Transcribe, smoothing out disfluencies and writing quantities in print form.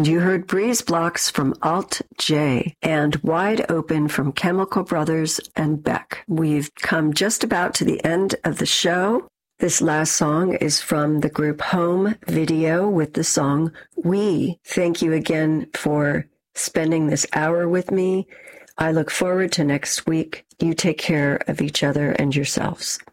And you heard Breeze Blocks from Alt J and Wide Open from Chemical Brothers and Beck. We've come just about to the end of the show. This last song is from the group Home Video with the song We. Thank you again for spending this hour with me. I look forward to next week. You take care of each other and yourselves.